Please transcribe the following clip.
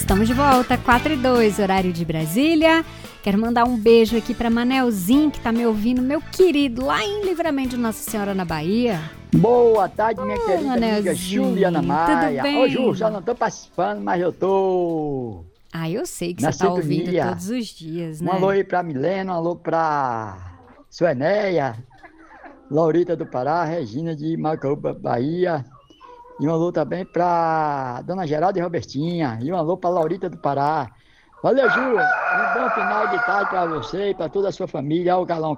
Estamos de volta, 4:02, horário de Brasília. Quero mandar um beijo aqui para Manelzinho, que tá me ouvindo, meu querido, lá em Livramento de Nossa Senhora, na Bahia. Boa tarde, minha querida Manelzinho, amiga Juliana Maia. tudo bem? Ô, Ju, só não tô participando, mas eu tô Ah, eu sei que na você tá ouvindo sintonia. todos os dias, né? Um alô aí pra Milena, um alô pra Suenéia, Laurita do Pará, Regina de Macaúba, Bahia. E um alô também pra Dona Geralda e Robertinha. E um alô pra Laurita do Pará. Valeu, Ju. Um bom final de tarde pra você e pra toda a sua família. Olha o galão.